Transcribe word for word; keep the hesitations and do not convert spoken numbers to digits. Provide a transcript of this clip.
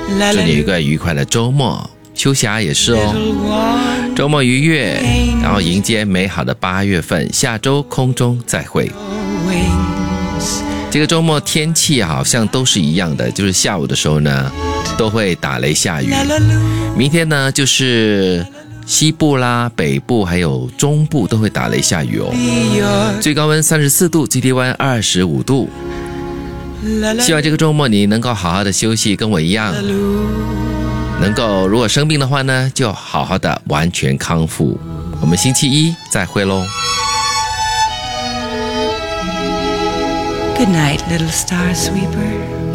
祝你有一个愉快的周末，秋霞也是哦，周末愉悦，然后迎接美好的八月份，下周空中再会。这个周末天气好像都是一样的，就是下午的时候呢都会打雷下雨，明天呢就是西部啦、北部还有中部都会打雷下雨哦。最高温三十四度，基地温二十五度。希望这个周末你能够好好的休息，跟我一样，能够如果生病的话呢，就好好的完全康复。我们星期一再会咯。 Good night, little star sweeper.